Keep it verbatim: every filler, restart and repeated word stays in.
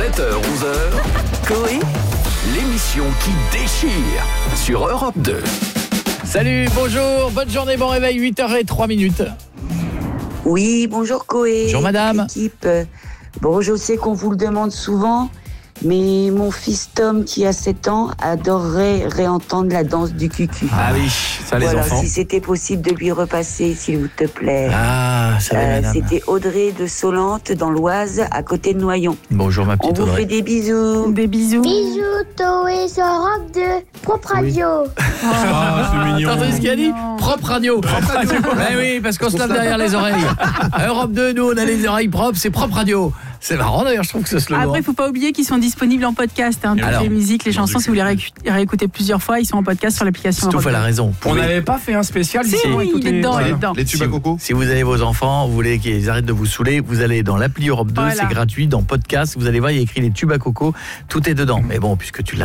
sept heures onze heures, Coé, l'émission qui déchire sur Europe deux. Salut, bonjour, bonne journée, bon réveil, huit heures zéro trois minutes. Oui, bonjour Coé. Bonjour madame. Équipe. Bon, je sais qu'on vous le demande souvent, mais mon fils Tom, qui a sept ans, adorerait réentendre la danse du cucu. Ah oui, ça les voilà, enfants. si c'était possible de lui repasser, s'il vous te plaît. Ah, ça va Euh, madame. C'était Audrey de Solente, dans l'Oise, à côté de Noyon. Bonjour ma On petite vous Audrey. fait des bisous. Des bisous. Bisous, Toé, sur Europe deux, propre radio. Ah, c'est mignon. T'as entendu ce qu'il a dit? Non. Propre radio. Propre radio. Ouais, oui, parce qu'on se lave derrière les oreilles. À Europe deux, nous, on a les oreilles propres, c'est propre radio. C'est marrant d'ailleurs, je trouve que ce slogan. Après, il ne faut pas oublier qu'ils sont disponibles en podcast. Hein, toutes Alors, les musiques, les chansons, si vous les rééc- réécoutez plusieurs fois, ils sont en podcast sur l'application. Stouff Europe a la deux. raison. On n'avait pas fait un spécial Si, ici. oui, il est dedans, il est dedans. Les tubes Si à vous, coco. si vous avez vos enfants, vous voulez qu'ils arrêtent de vous saouler, vous allez dans l'appli Europe deux, Voilà. c'est gratuit, dans podcast, vous allez voir, il y a écrit les tubes à coco, tout est dedans. Mais bon, puisque tu l'as